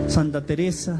Santa Teresa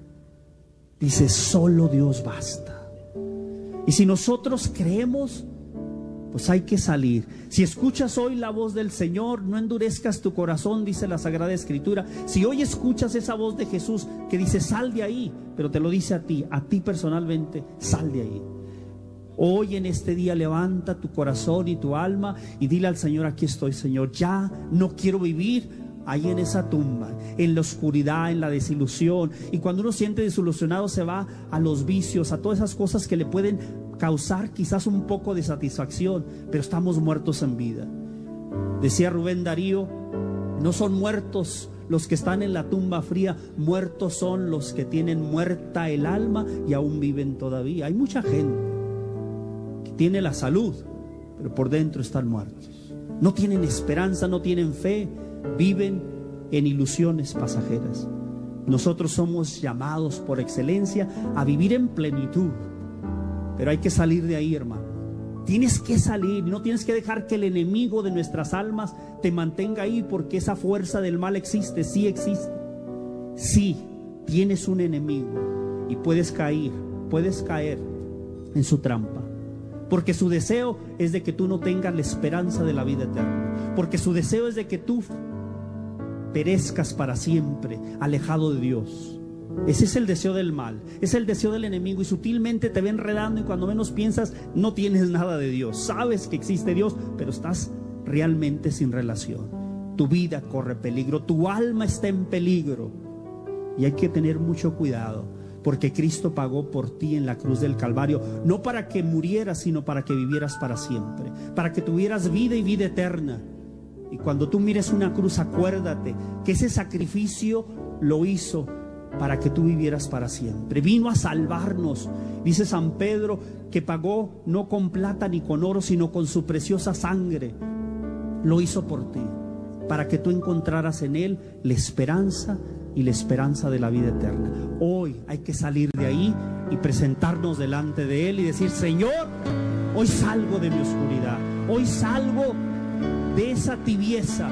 dice: solo Dios basta. Y si nosotros creemos, pues hay que salir. Si escuchas hoy la voz del Señor, no endurezcas tu corazón, dice la Sagrada Escritura. Si hoy escuchas esa voz de Jesús que dice: sal de ahí, pero te lo dice a ti personalmente, sal de ahí. Hoy en este día levanta tu corazón y tu alma y dile al Señor: aquí estoy, Señor, ya no quiero vivir ahí en esa tumba, en la oscuridad, en la desilusión. Y cuando uno siente desilusionado, se va a los vicios, a todas esas cosas que le pueden causar quizás un poco de satisfacción, pero estamos muertos en vida. Decía Rubén Darío: no son muertos los que están en la tumba fría, muertos son los que tienen muerta el alma y aún viven todavía. Hay mucha gente que tiene la salud, pero por dentro están muertos. No tienen esperanza, no tienen fe, viven en ilusiones pasajeras. Nosotros somos llamados por excelencia a vivir en plenitud, pero hay que salir de ahí, hermano. Tienes que salir, no tienes que dejar que el enemigo de nuestras almas te mantenga ahí, porque esa fuerza del mal existe, sí existe. Sí, tienes un enemigo y puedes caer en su trampa. Porque su deseo es de que tú no tengas la esperanza de la vida eterna. Porque su deseo es de que tú perezcas para siempre, alejado de Dios. Ese es el deseo del mal, es el deseo del enemigo, y sutilmente te va enredando, y cuando menos piensas no tienes nada de Dios. Sabes que existe Dios, pero estás realmente sin relación. Tu vida corre peligro, tu alma está en peligro, y hay que tener mucho cuidado, porque Cristo pagó por ti en la cruz del Calvario, no para que murieras, sino para que vivieras para siempre, para que tuvieras vida y vida eterna. Y cuando tú mires una cruz, acuérdate que ese sacrificio lo hizo para que tú vivieras para siempre. Vino a salvarnos. Dice San Pedro que pagó no con plata ni con oro, sino con su preciosa sangre. Lo hizo por ti, para que tú encontraras en Él la esperanza, y la esperanza de la vida eterna. Hoy hay que salir de ahí y presentarnos delante de Él y decir: Señor, hoy salgo de mi oscuridad, hoy salgo de esa tibieza.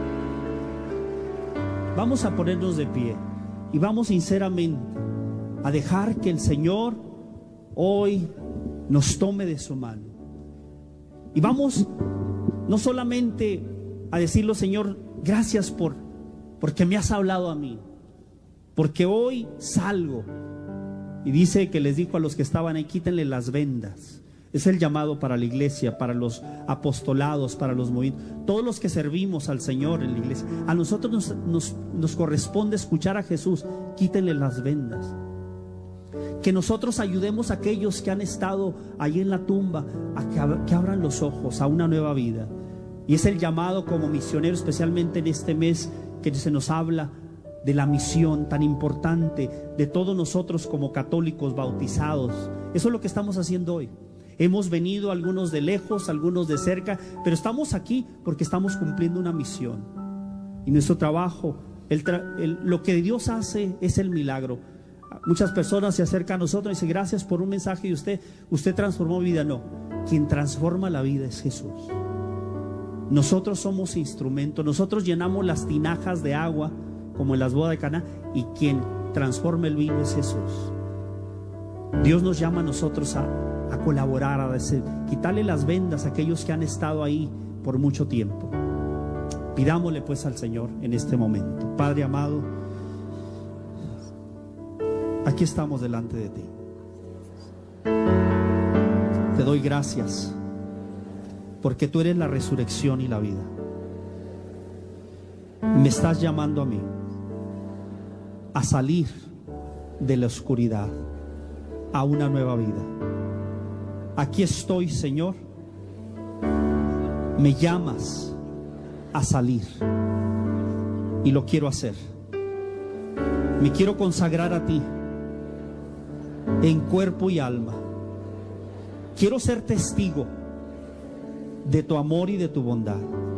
Vamos a ponernos de pie y vamos sinceramente a dejar que el Señor hoy nos tome de su mano. Y vamos no solamente a decirlo: Señor, gracias porque me has hablado a mí, porque hoy salgo. Y dice que les dijo a los que estaban ahí: quítenle las vendas. Es el llamado para la iglesia, para los apostolados, para los movimientos, todos los que servimos al Señor en la iglesia. A nosotros nos corresponde escuchar a Jesús: quítenle las vendas. Que nosotros ayudemos a aquellos que han estado ahí en la tumba a que abran los ojos a una nueva vida. Y es el llamado como misionero, especialmente en este mes que se nos habla de la misión tan importante de todos nosotros como católicos bautizados. Eso es lo que estamos haciendo hoy. Hemos venido algunos de lejos, algunos de cerca, pero estamos aquí porque estamos cumpliendo una misión. Y nuestro trabajo, lo que Dios hace es el milagro. Muchas personas se acercan a nosotros y dicen: gracias por un mensaje de usted transformó mi vida. No, quien transforma la vida es Jesús. Nosotros somos instrumentos, nosotros llenamos las tinajas de agua como en las bodas de Caná, y quien transforma el vino es Jesús. Dios nos llama a nosotros a colaborar, a decir: quitarle las vendas a aquellos que han estado ahí por mucho tiempo. Pidámosle pues al Señor en este momento. Padre amado, aquí estamos delante de ti. Te doy gracias porque tú eres la resurrección y la vida. Me estás llamando a mí a salir de la oscuridad a una nueva vida. Aquí estoy, Señor. Me llamas a salir y lo quiero hacer. Me quiero consagrar a ti en cuerpo y alma. Quiero ser testigo de tu amor y de tu bondad.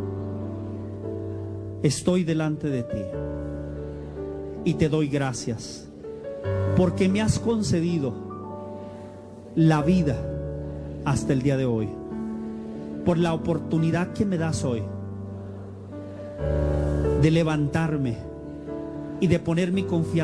Estoy delante de ti y te doy gracias porque me has concedido la vida hasta el día de hoy, por la oportunidad que me das hoy de levantarme y de poner mi confianza